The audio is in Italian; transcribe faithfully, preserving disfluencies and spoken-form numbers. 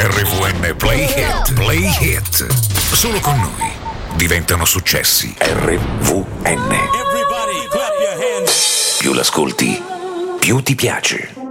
R V N Play Hit. Play Hit. Solo con noi diventano successi. R V N. Everybody clap your hands. Più l'ascolti, più ti piace.